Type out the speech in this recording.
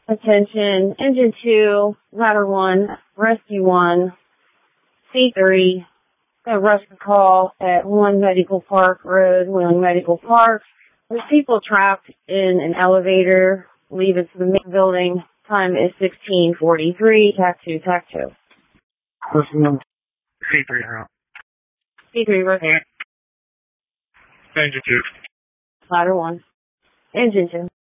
Attention, Engine 2, Ladder 1, Rescue 1, C3, a rescue call at 1 Medical Park Road, Wheeling Medical Park. There's people trapped in an elevator. Leave it to the main building. Time is 16:43. TAC 2, TAC 2. Person C3 out. C3, rescue. Engine 2. Ladder 1. Engine 2.